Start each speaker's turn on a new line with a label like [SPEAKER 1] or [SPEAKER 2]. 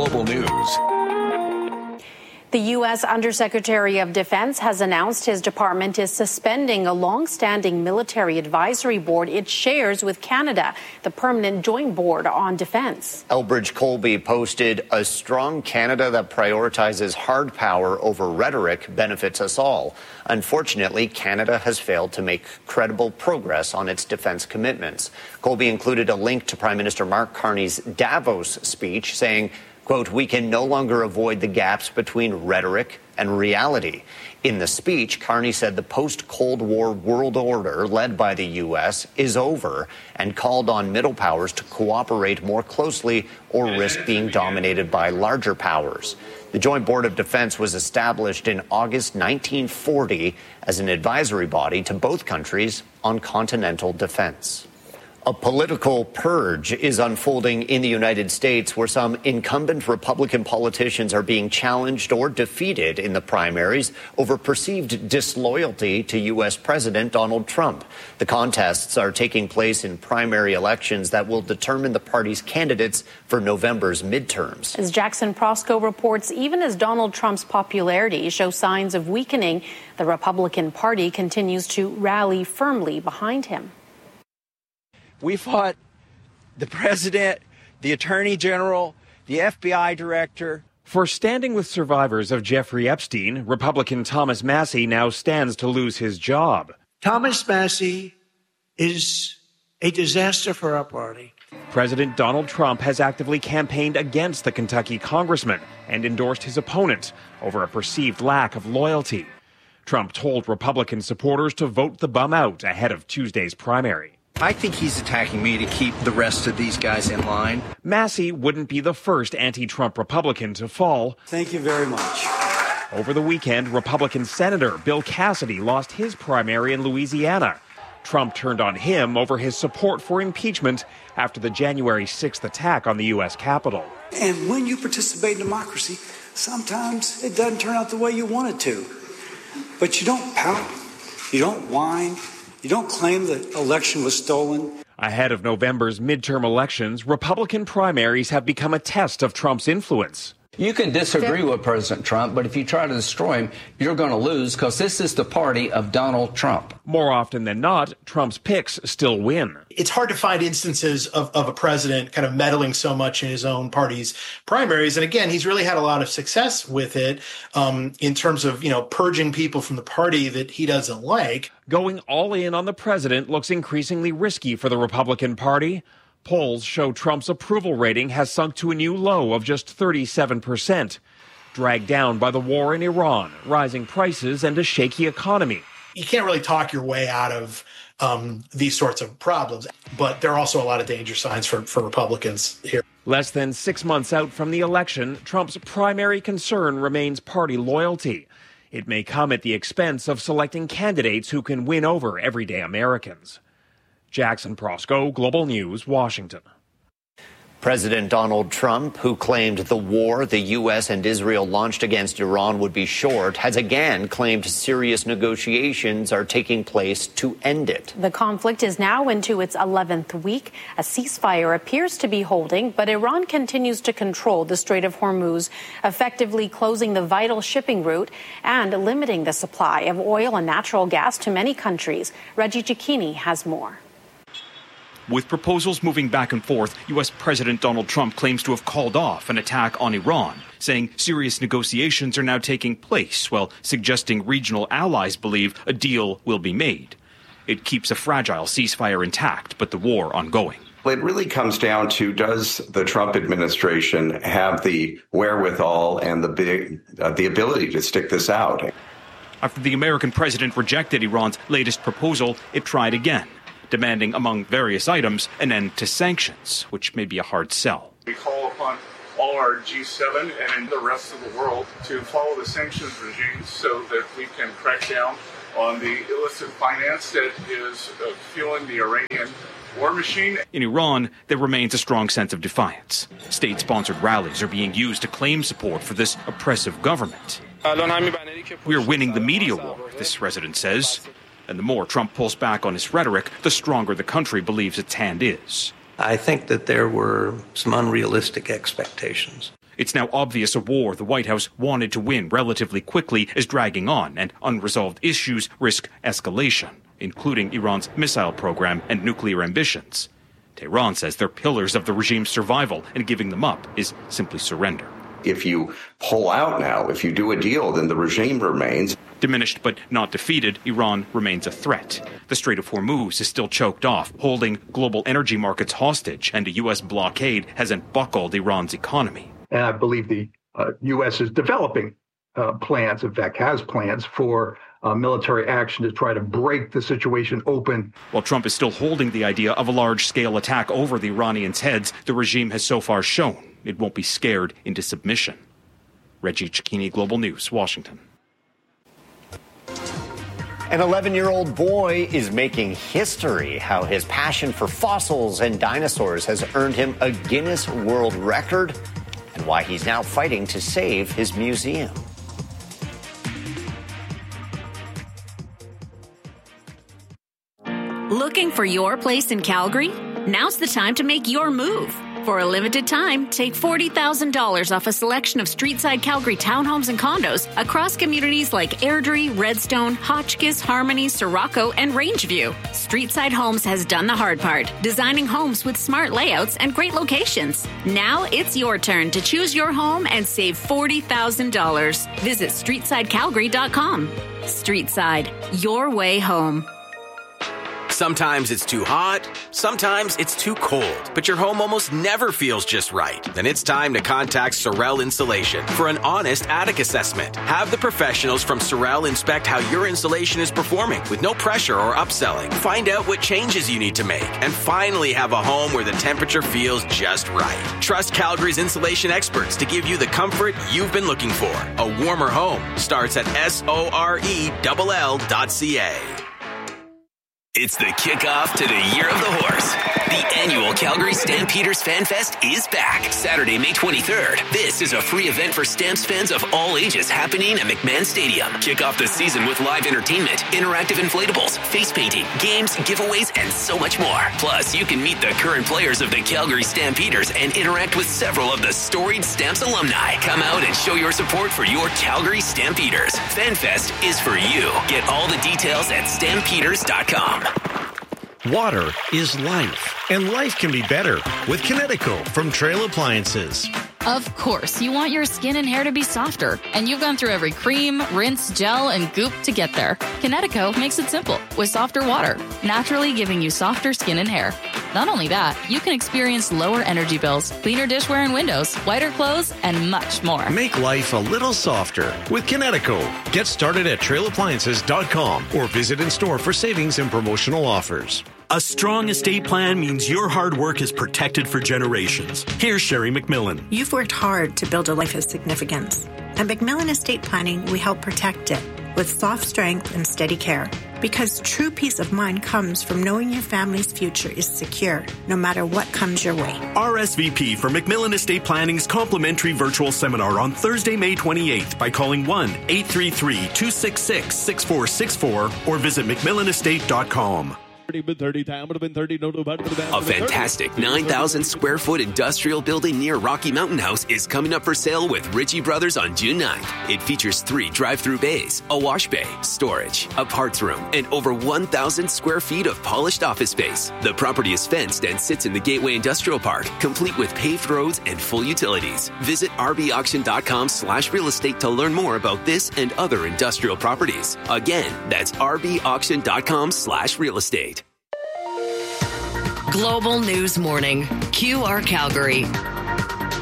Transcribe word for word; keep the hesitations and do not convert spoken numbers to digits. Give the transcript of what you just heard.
[SPEAKER 1] Global News.
[SPEAKER 2] The U S Undersecretary of Defense has announced his department is suspending a long-standing military advisory board it shares with Canada, the Permanent Joint Board on Defense.
[SPEAKER 3] Elbridge Colby posted, "A strong Canada that prioritizes hard power over rhetoric benefits us all. Unfortunately, Canada has failed to make credible progress on its defense commitments." Colby included a link to Prime Minister Mark Carney's Davos speech saying, quote, "We can no longer avoid the gaps between rhetoric and reality." In the speech, Carney said the post-Cold War world order led by the U S is over and called on middle powers to cooperate more closely or risk being dominated by larger powers. The Joint Board of Defense was established in August nineteen forty as an advisory body to both countries on continental defense. A political purge is unfolding in the United States where some incumbent Republican politicians are being challenged or defeated in the primaries over perceived disloyalty to U S President Donald Trump. The contests are taking place in primary elections that will determine the party's candidates for November's midterms.
[SPEAKER 2] As Jackson Prosco reports, even as Donald Trump's popularity shows signs of weakening, the Republican Party continues to rally firmly behind him.
[SPEAKER 4] We fought the president, the attorney general, the F B I director.
[SPEAKER 5] For standing with survivors of Jeffrey Epstein, Republican Thomas Massie now stands to lose his job.
[SPEAKER 6] Thomas Massie is a disaster for our party.
[SPEAKER 5] President Donald Trump has actively campaigned against the Kentucky congressman and endorsed his opponent over a perceived lack of loyalty. Trump told Republican supporters to vote the bum out ahead of Tuesday's primary.
[SPEAKER 7] I think he's attacking me to keep the rest of these guys in line.
[SPEAKER 5] Massie wouldn't be the first anti-Trump Republican to fall.
[SPEAKER 6] Thank you very much.
[SPEAKER 5] Over the weekend, Republican Senator Bill Cassidy lost his primary in Louisiana. Trump turned on him over his support for impeachment after the January sixth attack on the U S Capitol.
[SPEAKER 6] And when you participate in democracy, sometimes it doesn't turn out the way you want it to. But you don't pout, you don't whine, you don't claim the election was stolen.
[SPEAKER 5] Ahead of November's midterm elections, Republican primaries have become a test of Trump's influence.
[SPEAKER 8] You can disagree with President Trump, but if you try to destroy him, you're going to lose because this is the party of Donald Trump.
[SPEAKER 5] More often than not, Trump's picks still win.
[SPEAKER 9] It's hard to find instances of, of a president kind of meddling so much in his own party's primaries. And again, he's really had a lot of success with it um, in terms of, you know, purging people from the party that he doesn't like.
[SPEAKER 5] Going all in on the president looks increasingly risky for the Republican Party. Polls show Trump's approval rating has sunk to a new low of just thirty-seven percent, dragged down by the war in Iran, rising prices, and a shaky economy.
[SPEAKER 9] You can't really talk your way out of um, these sorts of problems, but there are also a lot of danger signs for, for Republicans here.
[SPEAKER 5] Less than six months out from the election, Trump's primary concern remains party loyalty. It may come at the expense of selecting candidates who can win over everyday Americans. Jackson Prosco, Global News, Washington.
[SPEAKER 3] President Donald Trump, who claimed the war the U S and Israel launched against Iran would be short, has again claimed serious negotiations are taking place to end it.
[SPEAKER 2] The conflict is now into its eleventh week. A ceasefire appears to be holding, but Iran continues to control the Strait of Hormuz, effectively closing the vital shipping route and limiting the supply of oil and natural gas to many countries. Reggie Cicchini has more.
[SPEAKER 10] With proposals moving back and forth, U S. President Donald Trump claims to have called off an attack on Iran, saying serious negotiations are now taking place, while suggesting regional allies believe a deal will be made. It keeps a fragile ceasefire intact, but the war ongoing.
[SPEAKER 11] It really comes down to, does the Trump administration have the wherewithal and the big, uh, the ability to stick this out?
[SPEAKER 10] After the American president rejected Iran's latest proposal, it tried again, demanding, among various items, an end to sanctions, which may be a hard sell.
[SPEAKER 12] We call upon all our G seven and the rest of the world to follow the sanctions regime so that we can crack down on the illicit finance that is uh, fueling the Iranian war machine.
[SPEAKER 10] In Iran, there remains a strong sense of defiance. State-sponsored rallies are being used to claim support for this oppressive government. We're winning the media war, this resident says. And the more Trump pulls back on his rhetoric, the stronger the country believes its hand is.
[SPEAKER 13] I think that there were some unrealistic expectations.
[SPEAKER 10] It's now obvious a war the White House wanted to win relatively quickly is dragging on, and unresolved issues risk escalation, including Iran's missile program and nuclear ambitions. Tehran says they're pillars of the regime's survival, and giving them up is simply surrender.
[SPEAKER 11] If you pull out now, if you do a deal, then the regime remains.
[SPEAKER 10] Diminished but not defeated, Iran remains a threat. The Strait of Hormuz is still choked off, holding global energy markets hostage, and a U S blockade hasn't buckled Iran's economy.
[SPEAKER 1] And I believe the uh, U S is developing uh, plans, in fact, has plans for uh, military action to try to break the situation open.
[SPEAKER 10] While Trump is still holding the idea of a large-scale attack over the Iranians' heads, the regime has so far shown it won't be scared into submission. Reggie Cecchini, Global News, Washington.
[SPEAKER 3] An eleven-year-old boy is making history. How his passion for fossils and dinosaurs has earned him a Guinness World Record, and why he's now fighting to save his museum.
[SPEAKER 13] Looking for your place in Calgary? Now's the time to make your move. For a limited time, take forty thousand dollars off a selection of Streetside Calgary townhomes and condos across communities like Airdrie, Redstone, Hotchkiss, Harmony, Sirocco, and Rangeview. Streetside Homes has done the hard part, designing homes with smart layouts and great locations. Now it's your turn to choose your home and save forty thousand dollars. Visit streetside calgary dot com. Streetside, your way home.
[SPEAKER 14] Sometimes it's too hot, sometimes it's too cold, but your home almost never feels just right. Then it's time to contact Sorel Insulation for an honest attic assessment. Have the professionals from Sorel inspect how your insulation is performing with no pressure or upselling. Find out what changes you need to make and finally have a home where the temperature feels just right. Trust Calgary's insulation experts to give you the comfort you've been looking for. A warmer home starts at S O R E L L dot C A.
[SPEAKER 15] It's the kickoff to the Year of the Horse. The annual Calgary Stampeders Fan Fest is back Saturday, May twenty-third. This is a free event for Stamps fans of all ages happening at McMahon Stadium. Kick off the season with live entertainment, interactive inflatables, face painting, games, giveaways, and so much more. Plus, you can meet the current players of the Calgary Stampeders and interact with several of the storied Stamps alumni. Come out and show your support for your Calgary Stampeders. Fan Fest is for you. Get all the details at stampeders dot com.
[SPEAKER 16] Water is life, and life can be better with Kinetico from Trail Appliances.
[SPEAKER 17] Of course, you want your skin and hair to be softer, and you've gone through every cream, rinse, gel, and goop to get there. Kinetico makes it simple with softer water, naturally giving you softer skin and hair. Not only that, you can experience lower energy bills, cleaner dishware and windows, whiter clothes, and much more.
[SPEAKER 16] Make life a little softer with Kinetico. Get started at trail appliances dot com or visit in store for savings and promotional offers.
[SPEAKER 18] A strong estate plan means your hard work is protected for generations. Here's Sherry McMillan.
[SPEAKER 19] You've worked hard to build a life of significance. At McMillan Estate Planning, we help protect it with soft strength and steady care. Because true peace of mind comes from knowing your family's future is secure, no matter what comes your way.
[SPEAKER 18] R S V P for McMillan Estate Planning's complimentary virtual seminar on Thursday, May twenty-eighth by calling one eight three three, two six six, six four six four or visit mcmillan estate dot com.
[SPEAKER 15] A fantastic nine thousand square foot industrial building near Rocky Mountain House is coming up for sale with Ritchie Brothers on June ninth. It features three drive-through bays, a wash bay, storage, a parts room, and over one thousand square feet of polished office space. The property is fenced and sits in the Gateway Industrial Park, complete with paved roads and full utilities. Visit r b auction dot com slash real estate to learn more about this and other industrial properties. Again, that's r b auction dot com slash real estate.
[SPEAKER 20] Global News Morning, Q R Calgary.